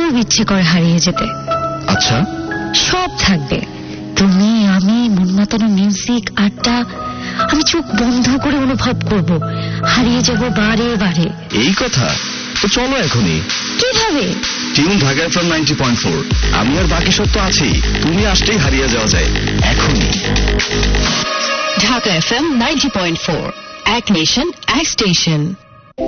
খুব ইচ্ছে করে হারিয়ে যেতে। আচ্ছা, সব থাকবে, তুমি, আমি, মন মাতানো মিউজিক, আড্ডা। আমি চোখ বন্ধ করে অনুভব করব, হারিয়ে যাব বারে বারে। এই কথা? তো চলো এখনই। কিভাবে? Tune Dhaka FM 90.4। আমি আর বাকি সব তো আছেই, তুমি আসলেই হারিয়ে যাওয়া যায় এখনই। ঢাকা FM 90.4, এক নেশন, এক স্টেশন।